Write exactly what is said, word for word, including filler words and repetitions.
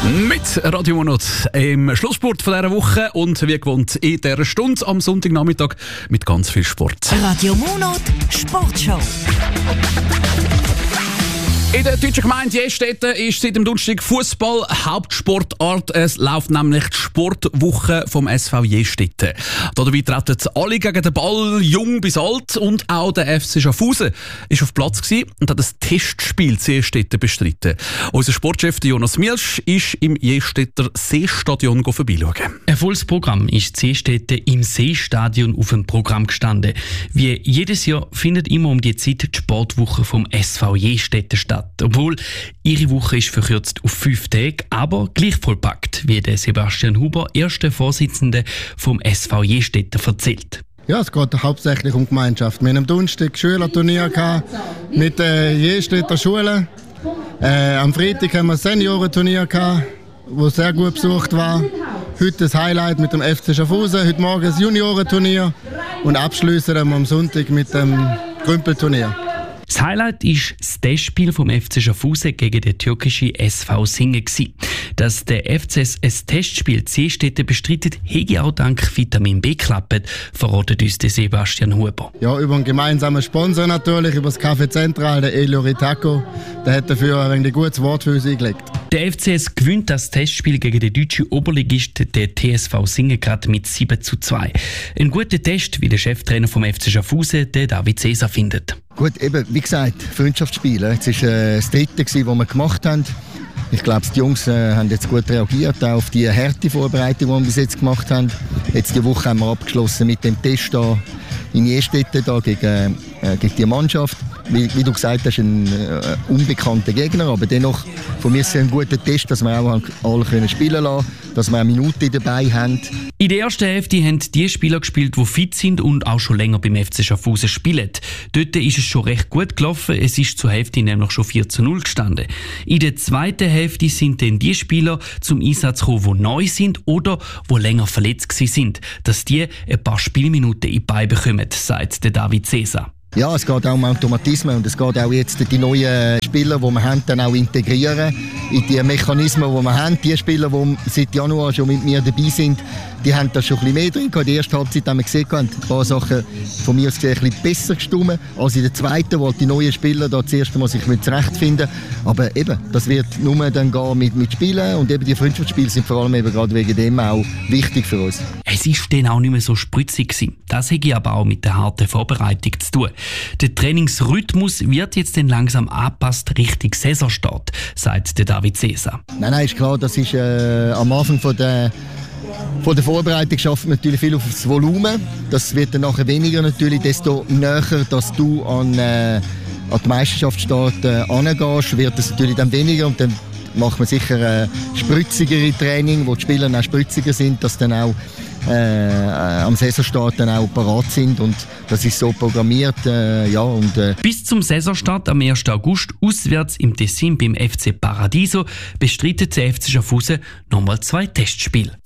Mit Radio Monat im Schlusssport von dieser Woche und wie gewohnt in dieser Stunde am Sonntagnachmittag mit ganz viel Sport. Radio Monat Sportshow. In der deutschen Gemeinde Jestetten ist seit dem Donnerstag Fußball Hauptsportart. Es läuft nämlich die Sportwoche vom S V Jestetten. Dabei treten alle gegen den Ball, jung bis alt, und auch der F C Schaffhausen ist auf Platz gewesen und hat ein Testspiel zu Jestetten bestritten. Unser Sportchef Jonas Mielsch ist im Jestetter Seestadion vorbeischauen. Ein volles Programm ist zu Jestetten im Seestadion auf dem Programm gestanden. Wie jedes Jahr findet immer um die Zeit die Sportwoche vom S V Jestetten statt. Obwohl, ihre Woche ist verkürzt auf fünf Tage, aber gleich vollpackt, wie der Sebastian Huber, erster Vorsitzender vom S V Jestetten, erzählt. Ja, es geht hauptsächlich um Gemeinschaft. Wir haben am Donnerstag Schülerturnier gehabt mit den Jestetter Schulen. Äh, am Freitag haben wir ein Seniorenturnier gehabt, das sehr gut besucht war. Heute das Highlight mit dem F C Schaffhausen, heute Morgen das Juniorenturnier und abschließen wir am Sonntag mit dem Grümpelturnier. Das Highlight war das Testspiel vom F C Schaffhausen gegen den türkischen S V Singen. Dass der F C S ein Testspiel zu Jestetten bestreitet, hätte auch dank Vitamin B geklappt, verratet uns der Sebastian Huber. Ja, über einen gemeinsamen Sponsor natürlich, über das Café Zentral, der Elio Ritaco. Der hat dafür ein gutes Wort für uns eingelegt. Der F C S gewinnt das Testspiel gegen den deutschen Oberligist, der T S V Singen, gerade mit sieben zu zwei. Ein guter Test, wie der Cheftrainer vom F C Schaffhausen, der David Cesar, findet. Gut, eben, wie gesagt, Freundschaftsspiele. Jetzt war äh, das dritte, das wir gemacht haben. Ich glaube, die Jungs äh, haben jetzt gut reagiert auf die harte Vorbereitung, die wir bis jetzt gemacht haben. Jetzt die Woche haben wir abgeschlossen mit dem Test da in Jestetten da gegen, äh, gegen die Mannschaft. Wie, wie du gesagt hast, ein äh, unbekannter Gegner, aber dennoch von mir ist es ein guter Test, dass wir auch alle können spielen lassen, dass wir eine Minute dabei haben. In der ersten Hälfte haben die Spieler gespielt, die fit sind und auch schon länger beim F C Schaffhausen spielen. Dort ist es schon recht gut gelaufen, es ist zur Hälfte nämlich schon vier zu null gestanden. In der zweiten Hälfte sind dann die Spieler zum Einsatz gekommen, die neu sind oder die länger verletzt sind, dass die ein paar Spielminuten in die Beine bekommen, sagt der David Cesar. Ja, es geht auch um Automatismen und es geht auch jetzt die neuen Spieler, die wir haben, dann auch integrieren in die Mechanismen, die wir haben. Die Spieler, die seit Januar schon mit mir dabei sind, die haben da schon ein bisschen mehr drin. In der ersten Halbzeit haben wir gesehen, ein paar Sachen von mir aus gesehen ein bisschen besser gestimmt als in der zweiten, wo die neuen Spieler da zuerst mal sich zurechtfinden. Aber eben, das wird nur dann gehen mit, mit Spielen und eben die Freundschaftsspiele sind vor allem eben gerade wegen dem auch wichtig für uns. Es war dann auch nicht mehr so spritzig gewesen. Das hätte aber auch mit der harten Vorbereitung zu tun. Der Trainingsrhythmus wird jetzt dann langsam angepasst Richtung Saisonstart, sagt der David Cesar. Nein, nein, ist klar, das ist äh, am Anfang von der Von der Vorbereitung schafft man natürlich viel auf das Volumen. Das wird dann nachher weniger natürlich, desto näher, dass du an, äh, an die Meisterschaftsstart äh, angehst, wird es natürlich dann weniger und dann macht man sicher äh, spritzigere Training, wo die Spieler auch spritziger sind, dass dann auch äh, am Saisonstart dann auch parat sind und das ist so programmiert. Äh, ja, und, äh Bis zum Saisonstart am ersten August auswärts im Tessin beim F C Paradiso bestreitet der F C Schaffhausen nochmal zwei Testspiele.